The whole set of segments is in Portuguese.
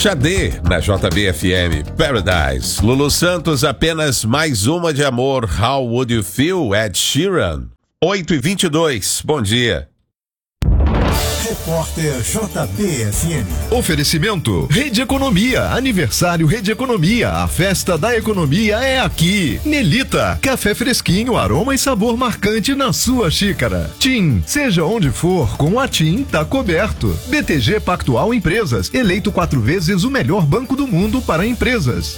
Xadê na JBFM. Paradise. Lulu Santos, apenas mais uma de amor. How Would You Feel? Ed Sheeran. 8h22. Bom dia. Repórter JBFM. Oferecimento Rede Economia, aniversário Rede Economia, a festa da economia é aqui. Nelita, café fresquinho, aroma e sabor marcante na sua xícara. TIM, seja onde for, com a TIM tá coberto. BTG Pactual Empresas, eleito 4 vezes o melhor banco do mundo para empresas.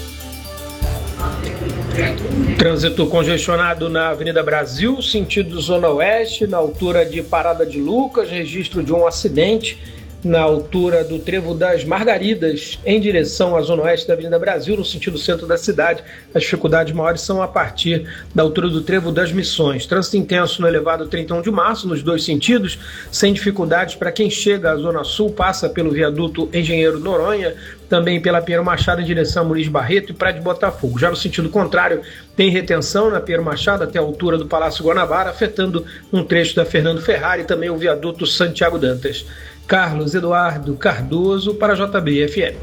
Trânsito congestionado na Avenida Brasil, sentido Zona Oeste, na altura de Parada de Lucas, registro de um acidente na altura do Trevo das Margaridas, em direção à Zona Oeste da Avenida Brasil, no sentido centro da cidade. As dificuldades maiores são a partir da altura do Trevo das Missões. Trânsito intenso no elevado 31 de março, nos dois sentidos, sem dificuldades para quem chega à Zona Sul, passa pelo viaduto Engenheiro Noronha, também pela Pinheiro Machado em direção a Muniz Barreto e Praia de Botafogo. Já no sentido contrário, tem retenção na Pinheiro Machado até a altura do Palácio Guanabara, afetando um trecho da Fernando Ferrari e também o viaduto Santiago Dantas. Carlos Eduardo Cardoso para a JBFM.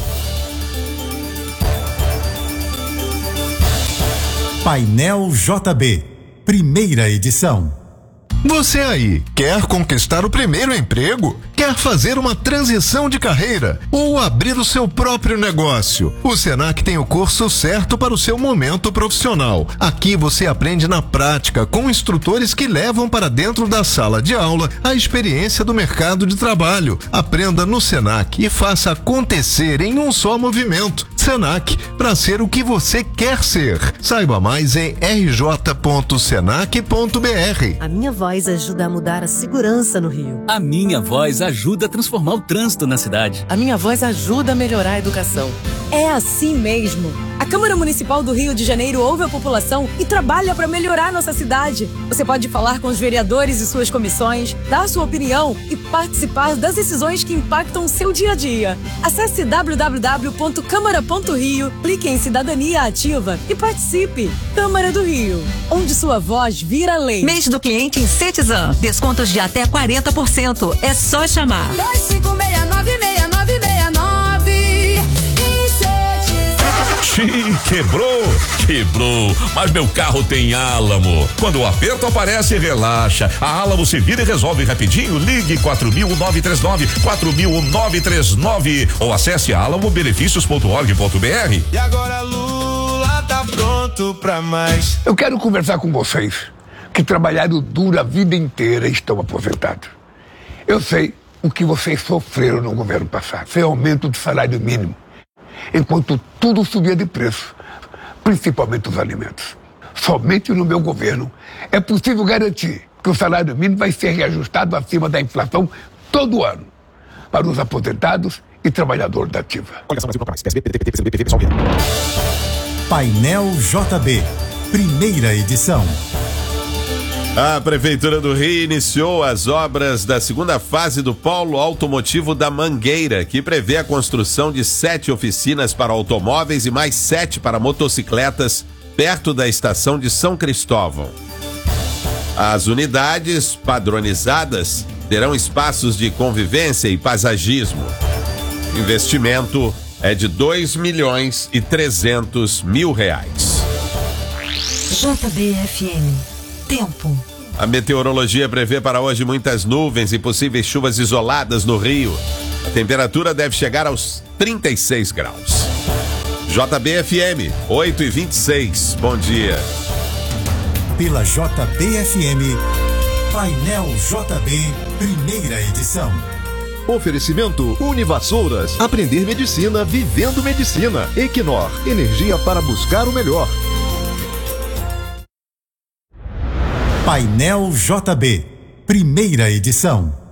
Painel JB, primeira edição. Você aí, quer conquistar o primeiro emprego? Quer fazer uma transição de carreira? Ou abrir o seu próprio negócio? O Senac tem o curso certo para o seu momento profissional. Aqui você aprende na prática, com instrutores que levam para dentro da sala de aula a experiência do mercado de trabalho. Aprenda no Senac e faça acontecer em um só movimento. Senac, para ser o que você quer ser. Saiba mais em rj.senac.br. A minha voz ajuda a mudar a segurança no Rio. A minha voz ajuda a transformar o trânsito na cidade. A minha voz ajuda a melhorar a educação. É assim mesmo. A Câmara Municipal do Rio de Janeiro ouve a população e trabalha para melhorar nossa cidade. Você pode falar com os vereadores e suas comissões, dar sua opinião e participar das decisões que impactam o seu dia a dia. Acesse www.câmara.rio, clique em Cidadania Ativa e participe. Câmara do Rio, onde sua voz vira lei. Mês do cliente em Cetizen. Descontos de até 40%. É só chamar. 25696969. Quebrou, mas meu carro tem Álamo. Quando o aperto aparece, relaxa. A Álamo se vira e resolve rapidinho. Ligue 4.939 ou acesse alamobenefícios.org.br. E agora Lula tá pronto pra mais. Eu quero conversar com vocês que trabalharam duro a vida inteira e estão aposentados. Eu sei o que vocês sofreram no governo passado. Foi aumento do salário mínimo, enquanto tudo subia de preço, principalmente os alimentos. Somente no meu governo é possível garantir que o salário mínimo vai ser reajustado acima da inflação todo ano, para os aposentados e trabalhadores da ativa. Painel JB, primeira edição. A Prefeitura do Rio iniciou as obras da segunda fase do Polo Automotivo da Mangueira, que prevê a construção de 7 oficinas para automóveis e mais 7 para motocicletas, perto da estação de São Cristóvão. As unidades padronizadas terão espaços de convivência e paisagismo. O investimento é de R$2.300.000. JBFM. Tempo. A meteorologia prevê para hoje muitas nuvens e possíveis chuvas isoladas no Rio. A temperatura deve chegar aos 36 graus. JBFM, 8h26. Bom dia. Pela JBFM, Painel JB, primeira edição. Oferecimento Univassouras. Aprender medicina vivendo medicina. Equinor, energia para buscar o melhor. Painel JB, primeira edição.